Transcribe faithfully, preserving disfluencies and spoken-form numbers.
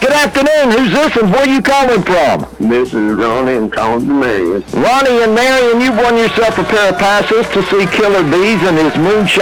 Good afternoon. Who's this and where you calling from? This is Ronnie and calling from Marion. Ronnie and Marion, you've won yourself a pair of passes to see Killer Bees and his moonshine